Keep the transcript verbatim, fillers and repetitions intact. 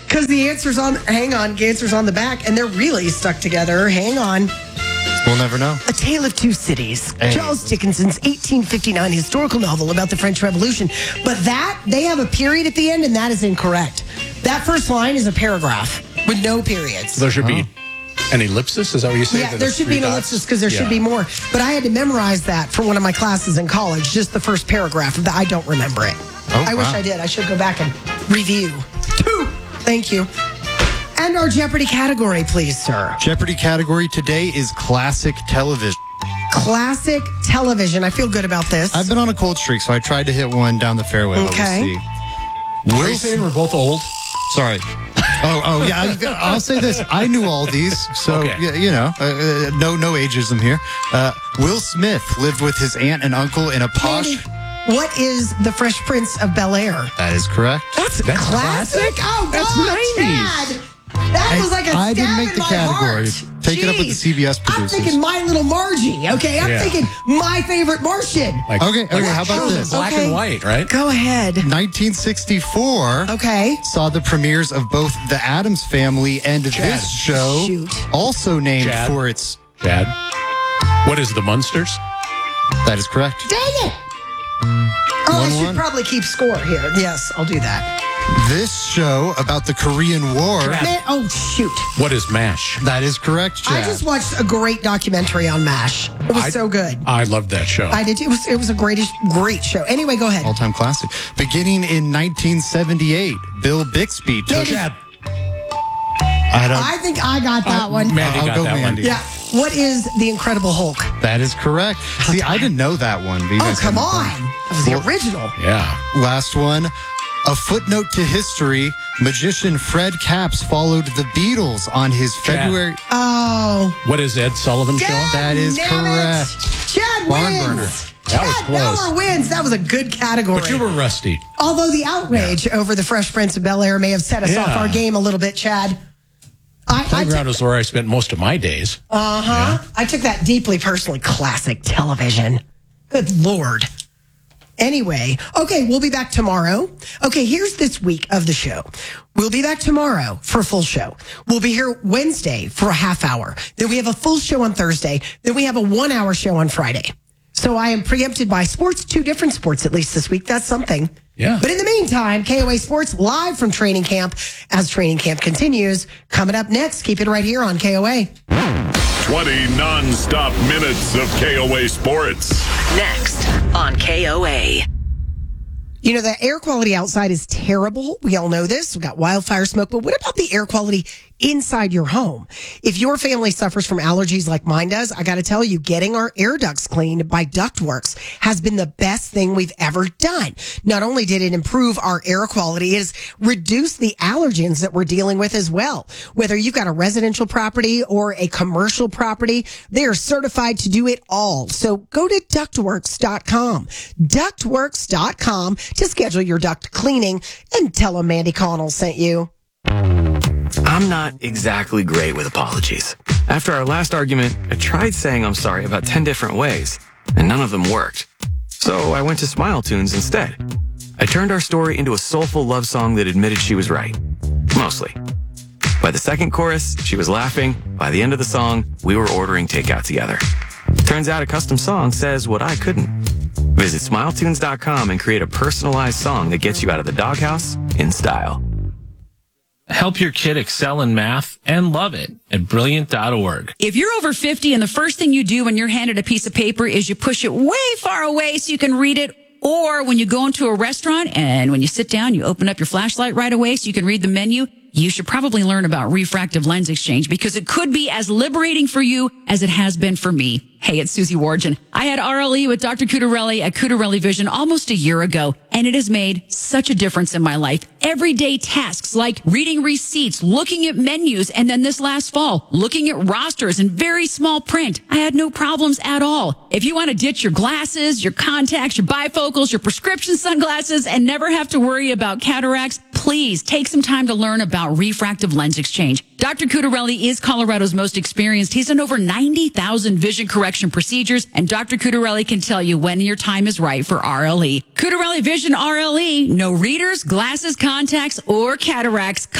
Because the answer's on, hang on, the answer's on the back, and they're really stuck together. Hang on. We'll never know. A Tale of Two Cities. Hey. Charles Dickens's eighteen fifty-nine historical novel about the French Revolution. But that, they have a period at the end, and that is incorrect. That first line is a paragraph with no periods. There should be an ellipsis? Is that what you say? Yeah, there should be an ellipsis because there Yeah. should be more. But I had to memorize that for one of my classes in college, just the first paragraph. I don't remember it. Oh, I wish wow. I did. I should go back and review. Thank you. And our Jeopardy category, please, sir. Jeopardy category today is classic television. Classic television. I feel good about this. I've been on a cold streak, so I tried to hit one down the fairway. Okay. But we'll see. Are Will you saying we're both old? Sorry. Oh, oh, yeah. I, I'll say this. I knew all these, so Okay. y- you know, uh, uh, no, no ageism here. Uh, Will Smith lived with his aunt and uncle in a posh. What is The Fresh Prince of Bel-Air? That is correct. That's, That's classic? Oh, That's God, nineties. Chad. That was like a I stab didn't make in the my category. heart. Take it up with the Jeez. C B S I'm producers. thinking My Little Margie, okay? I'm Yeah. thinking My Favorite Martian. Like, Okay, okay, how about Oh, this? black Okay. and white, right? Go ahead. nineteen sixty-four Okay. saw the premieres of both The Addams Family and Chad. this show, Shoot. also named Chad. for its. Chad. What is the Munsters? That is correct. Dang it. Oh, I One, should one. probably keep score here. Yes, I'll do that. This show about the Korean War. Chad. Man, oh, shoot. What is MASH? That is correct, Chad. I just watched a great documentary on MASH. It was I- so good. I loved that show. I did. It was it was a great great show. Anyway, go ahead. All-time classic. Beginning in nineteen seventy-eight, Bill Bixby took. Mandy. Chad. I don't. I think I got that one. Mandy I'll got go that Mandy. one. Yeah. What is the Incredible Hulk? That is correct. See, I didn't know that one. but you Oh, guys come had- on. That was the Well- original. Yeah. Last one. A footnote to history: magician Fred Capps followed the Beatles on his Chad. February. Oh. What is Ed Sullivan show? That is Damn it. correct. Chad Barn wins. burner. That was Chad close. Bauer wins. That was a good category. But you were rusty. Although the outrage over the Fresh Prince of Bel-Air may have set us Yeah. off our game a little bit, Chad. I, I Playground took, is where I spent most of my days. uh-huh. I took that deeply personally. Classic television. Good Lord. Anyway, okay, we'll be back tomorrow. Okay, here's this week of the show. We'll be back tomorrow for a full show. We'll be here Wednesday for a half hour. Then we have a full show on Thursday. Then we have a one hour show on Friday. So I am preempted by sports, two different sports at least this week. That's something. Yeah. But in the meantime, K O A Sports live from training camp as training camp continues. Coming up next, keep it right here on K O A. twenty non-stop minutes of K O A Sports. Next on K O A. You know, the air quality outside is terrible. We all know this. We've got wildfire smoke. But what about the air quality inside your home? If your family suffers from allergies like mine does, I got to tell you, getting our air ducts cleaned by Ductworks has been the best thing we've ever done. Not only did it improve our air quality, it has reduced the allergens that we're dealing with as well. Whether you've got a residential property or a commercial property, they are certified to do it all. So go to ductworks dot com. ductworks dot com to schedule your duct cleaning and tell them Mandy Connell sent you. I'm not exactly great with apologies. After our last argument, I tried saying I'm sorry about ten different ways, and none of them worked. So I went to Smile Tunes instead. I turned our story into a soulful love song that admitted she was right. Mostly. By the second chorus, she was laughing. By the end of the song, we were ordering takeout together. Turns out a custom song says what I couldn't. Visit smile tunes dot com and create a personalized song that gets you out of the doghouse in style. Help your kid excel in math and love it at brilliant dot org. If you're over fifty and the first thing you do when you're handed a piece of paper is you push it way far away so you can read it, or when you go into a restaurant and when you sit down, you open up your flashlight right away so you can read the menu, you should probably learn about refractive lens exchange because it could be as liberating for you as it has been for me. Hey, it's Susie Wargin. I had R L E with Doctor Cutarelli at Cutarelli Vision almost a year ago, and it has made such a difference in my life. Everyday tasks like reading receipts, looking at menus, and then this last fall, looking at rosters in very small print. I had no problems at all. If you want to ditch your glasses, your contacts, your bifocals, your prescription sunglasses, and never have to worry about cataracts, please take some time to learn about refractive lens exchange. Doctor Cutarelli is Colorado's most experienced. He's done over ninety thousand vision correction procedures, and Doctor Cutarelli can tell you when your time is right for R L E. Cutarelli Vision R L E, no readers, glasses, contacts, or cataracts.